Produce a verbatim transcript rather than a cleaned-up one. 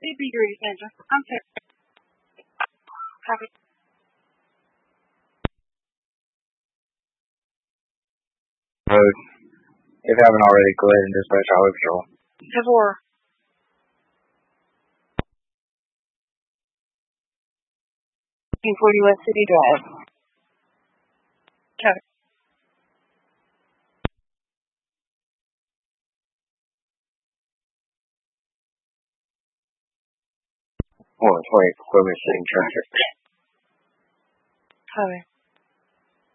Maybe you're again, just contact. Have it. Road. If you haven't already, go ahead and dispatch Highway Patrol. Devor. two forty West City Drive. Kevin. one twenty Equipment City Traffic. Kevin.